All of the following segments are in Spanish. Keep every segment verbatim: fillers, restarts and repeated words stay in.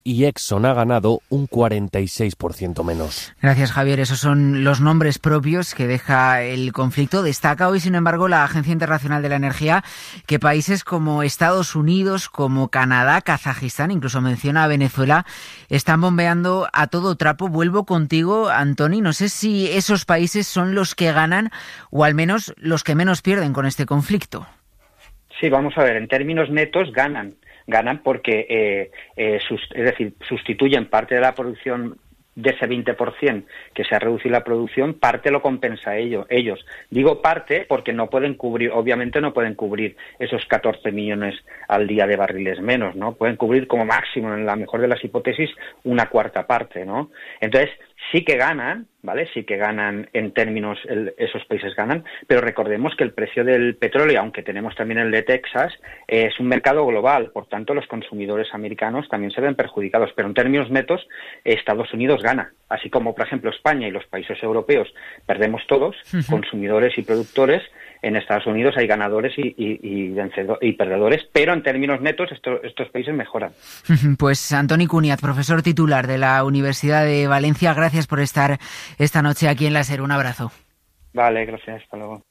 y Exxon ha ganado un cuarenta y seis por ciento menos. Gracias, Javier. Esos son los nombres propios que deja el conflicto. Destaca hoy, sin embargo, la Agencia Internacional de la Energía que países como Estados Unidos, como Canadá, Kazajistán, incluso menciona a Venezuela, están bombeando a todo trapo. Vuelvo contigo, Antoni. No sé si esos países son los que ganan o al menos los que menos pierden con este conflicto. Sí, vamos a ver. En términos netos ganan. Ganan porque, eh, eh, sus, es decir, sustituyen parte de la producción de ese veinte por ciento que se ha reducido la producción, parte lo compensa ello, ellos. Digo parte porque no pueden cubrir, obviamente no pueden cubrir esos catorce millones al día de barriles menos, ¿no? Pueden cubrir como máximo, en la mejor de las hipótesis, una cuarta parte, ¿no? Entonces, sí que ganan, ¿vale? Sí que ganan en términos, el, esos países ganan, pero recordemos que el precio del petróleo, aunque tenemos también el de Texas, eh, es un mercado global, por tanto los consumidores americanos también se ven perjudicados, pero en términos netos Estados Unidos gana, así como por ejemplo España y los países europeos perdemos todos, uh-huh. consumidores y productores. En Estados Unidos hay ganadores y, y, y, vencedor, y perdedores, pero en términos netos esto, estos países mejoran. Pues Antoni Cuniat, profesor titular de la Universidad de Valencia, gracias por estar esta noche aquí en La SER. Un abrazo. Vale, gracias. Hasta luego.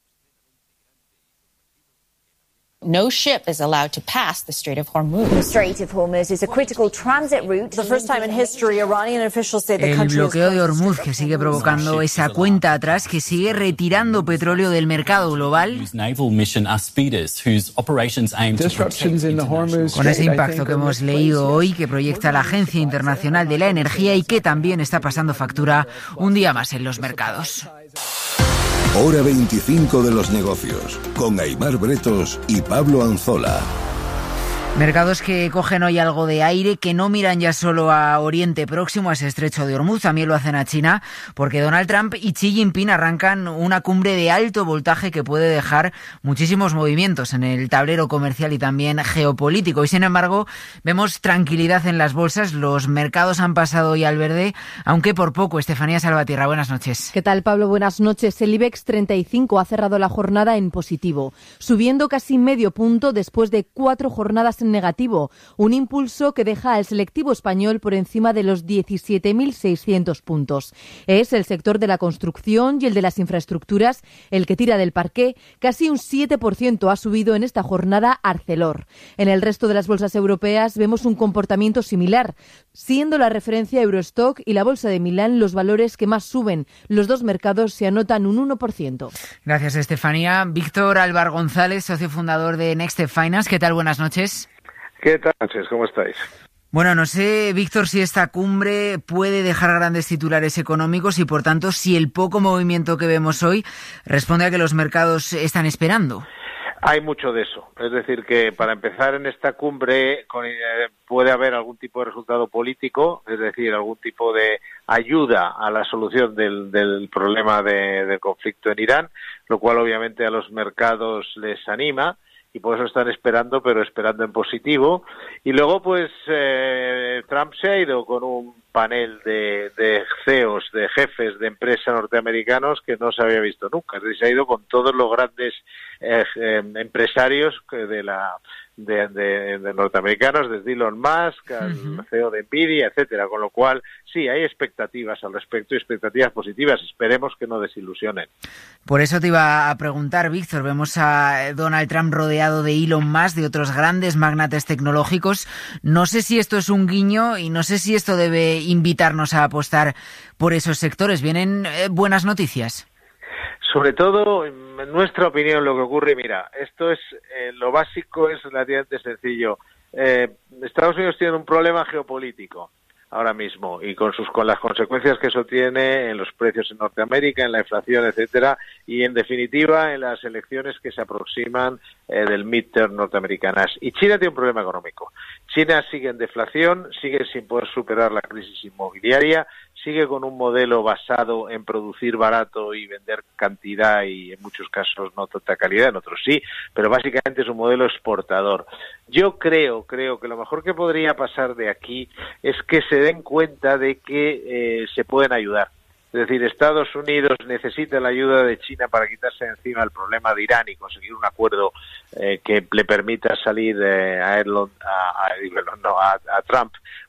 No ship is allowed to pass the Strait of Hormuz. The Strait of Hormuz is a critical transit route. The first time in history, Iranian officials say the El country bloqueo de Hormuz que sigue provocando esa cuenta atrás, que sigue retirando petróleo del mercado global. Con ese impacto que hemos leído hoy, que proyecta la Agencia Internacional de la Energía y que también está pasando factura un día más en los mercados. Hora veinticinco de los negocios, con Aimar Bretos y Pablo Anzola. Mercados que cogen hoy algo de aire, que no miran ya solo a Oriente Próximo, a ese estrecho de Hormuz, también lo hacen a China, porque Donald Trump y Xi Jinping arrancan una cumbre de alto voltaje que puede dejar muchísimos movimientos en el tablero comercial y también geopolítico. Y sin embargo, vemos tranquilidad en las bolsas, los mercados han pasado hoy al verde, aunque por poco. Estefanía Salvatierra, buenas noches. ¿Qué tal, Pablo? Buenas noches. El IBEX treinta y cinco ha cerrado la jornada en positivo, subiendo casi medio punto después de cuatro jornadas en negativo, un impulso que deja al selectivo español por encima de los diecisiete mil seiscientos puntos. Es el sector de la construcción y el de las infraestructuras el que tira del parqué. Casi un siete por ciento ha subido en esta jornada Arcelor. En el resto de las bolsas europeas vemos un comportamiento similar, siendo la referencia Eurostock y la bolsa de Milán los valores que más suben. Los dos mercados se anotan un uno por ciento. Gracias, Estefanía. Víctor Álvar González, socio fundador de Next Step Finance. ¿Qué tal? Buenas noches. ¿Qué tal, noches? ¿Cómo estáis? Bueno, no sé, Víctor, si esta cumbre puede dejar grandes titulares económicos y, por tanto, si el poco movimiento que vemos hoy responde a que los mercados están esperando. Hay mucho de eso. Es decir, que para empezar en esta cumbre con, eh, puede haber algún tipo de resultado político, es decir, algún tipo de ayuda a la solución del, del problema de, del conflicto en Irán, lo cual obviamente a los mercados les anima. Y por eso están esperando, pero esperando en positivo. Y luego, pues, eh, Trump se ha ido con un panel de, de C E Os, de jefes de empresas norteamericanos que no se había visto nunca. Es decir, se ha ido con todos los grandes eh, eh, empresarios de la de, de, de norteamericanos, desde Elon Musk al uh-huh. C E O de Nvidia, etcétera. Con lo cual, sí, hay expectativas al respecto y expectativas positivas. Esperemos que no desilusionen. Por eso te iba a preguntar, Víctor, vemos a Donald Trump rodeado de Elon Musk, de otros grandes magnates tecnológicos. No sé si esto es un guiño y no sé si esto debe invitarnos a apostar por esos sectores. ¿Vienen eh, buenas noticias? Sobre todo, en nuestra opinión, lo que ocurre, mira, esto es, eh, lo básico es relativamente sencillo. Eh, Estados Unidos tiene un problema geopolítico ahora mismo y con sus con las consecuencias que eso tiene en los precios en Norteamérica, en la inflación, etcétera, y en definitiva en las elecciones que se aproximan eh, del midterm norteamericanas. Y China tiene un problema económico. China sigue en deflación, sigue sin poder superar la crisis inmobiliaria, sigue con un modelo basado en producir barato y vender cantidad y en muchos casos no tanta calidad, en otros sí, pero básicamente es un modelo exportador. Yo creo, creo que lo mejor que podría pasar de aquí es que se den cuenta de que eh, se pueden ayudar. Es decir, Estados Unidos necesita la ayuda de China para quitarse de encima el problema de Irán y conseguir un acuerdo eh, que le permita salir eh, a, Erlon, a, a, no, a, a Trump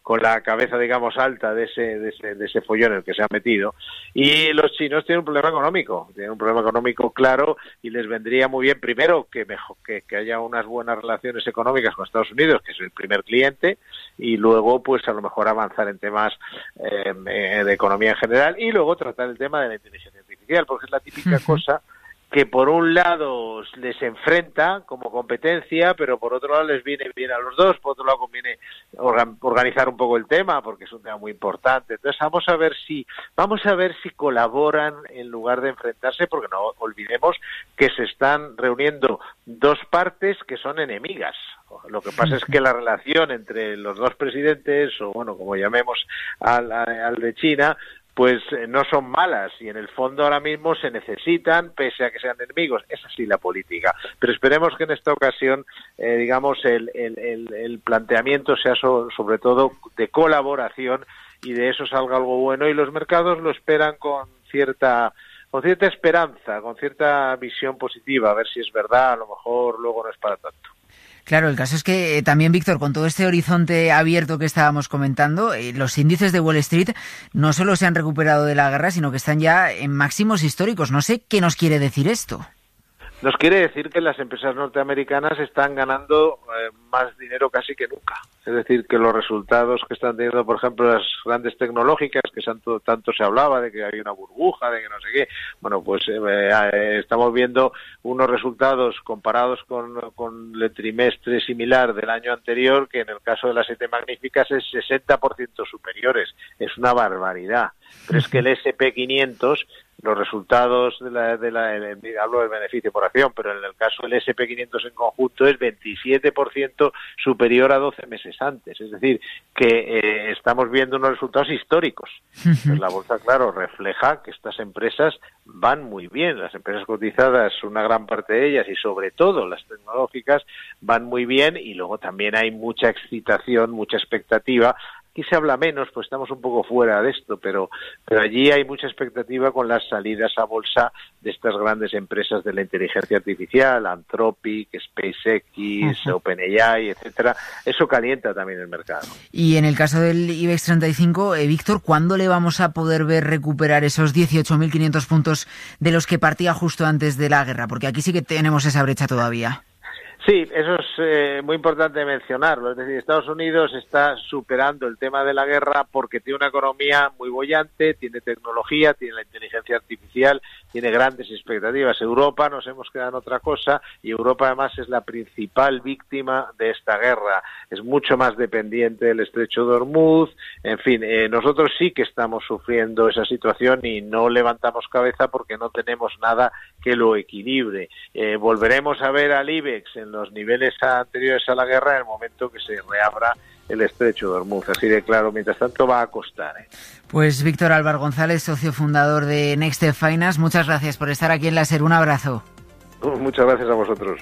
con la cabeza, digamos, alta de ese, de ese, de ese follón en el que se ha metido. Y los chinos tienen un problema económico, tienen un problema económico claro, y les vendría muy bien, primero, que, mejor, que, que haya unas buenas relaciones económicas con Estados Unidos, que es el primer cliente, y luego, pues, a lo mejor avanzar en temas eh, de economía en general, y luego tratar el tema de la inteligencia artificial, porque es la típica cosa que por un lado les enfrenta como competencia, pero por otro lado les viene bien a los dos, por otro lado conviene organ- organizar un poco el tema, porque es un tema muy importante. Entonces vamos a ver si vamos a ver si colaboran en lugar de enfrentarse, porque no olvidemos que se están reuniendo dos partes que son enemigas. Lo que pasa es que la relación entre los dos presidentes, o bueno, como llamemos al, al de China, pues eh, no son malas, y en el fondo ahora mismo se necesitan, pese a que sean enemigos. Es así la política. Pero esperemos que en esta ocasión, eh, digamos, el, el, el, el planteamiento sea so, sobre todo de colaboración, y de eso salga algo bueno, y los mercados lo esperan con cierta con cierta esperanza, con cierta visión positiva, a ver si es verdad, a lo mejor luego no es para tanto. Claro, el caso es que eh, también, Víctor, con todo este horizonte abierto que estábamos comentando, eh, los índices de Wall Street no solo se han recuperado de la guerra, sino que están ya en máximos históricos. No sé qué nos quiere decir esto. Nos quiere decir que las empresas norteamericanas están ganando eh, más dinero casi que nunca. Es decir, que los resultados que están teniendo, por ejemplo, las grandes tecnológicas, que tanto, tanto se hablaba de que hay una burbuja, de que no sé qué, bueno, pues eh, eh, estamos viendo unos resultados comparados con, con el trimestre similar del año anterior, que en el caso de las siete magníficas es sesenta por ciento superiores. Es una barbaridad. Pero es que el ese and pe quinientos, los resultados de la, de la el, hablo del beneficio por acción, pero en el caso del ese and pe quinientos en conjunto es veintisiete por ciento superior a doce meses antes. Es decir, que eh, estamos viendo unos resultados históricos. Pues la bolsa, claro, refleja que estas empresas van muy bien. Las empresas cotizadas, una gran parte de ellas, y sobre todo las tecnológicas, van muy bien, y luego también hay mucha excitación, mucha expectativa. Aquí se habla menos, pues estamos un poco fuera de esto, pero pero allí hay mucha expectativa con las salidas a bolsa de estas grandes empresas de la inteligencia artificial, Anthropic, SpaceX, uh-huh. OpenAI, etcétera. Eso calienta también el mercado. Y en el caso del IBEX treinta y cinco, eh, Víctor, ¿cuándo le vamos a poder ver recuperar esos dieciocho mil quinientos puntos de los que partía justo antes de la guerra? Porque aquí sí que tenemos esa brecha todavía. Sí, eso es eh, muy importante mencionarlo. Es decir, Estados Unidos está superando el tema de la guerra porque tiene una economía muy boyante, tiene tecnología, tiene la inteligencia artificial, tiene grandes expectativas. Europa nos hemos quedado en otra cosa, y Europa además es la principal víctima de esta guerra. Es mucho más dependiente del estrecho de Hormuz. En fin, eh, nosotros sí que estamos sufriendo esa situación y no levantamos cabeza porque no tenemos nada que lo equilibre. Eh, volveremos a ver al IBEX en los niveles anteriores a la guerra en el momento que se reabra el estrecho de Hormuz. Así de claro, mientras tanto va a costar. ¿eh? Pues Víctor Álvar González, socio fundador de Nextstep Finance, muchas gracias por estar aquí en La SER. Un abrazo. Muchas gracias a vosotros.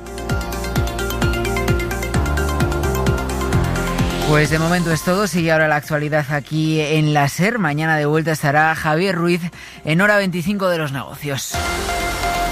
Pues de momento es todo. Sigue ahora la actualidad aquí en La SER. Mañana de vuelta estará Javier Ruiz en Hora veinticinco de los negocios.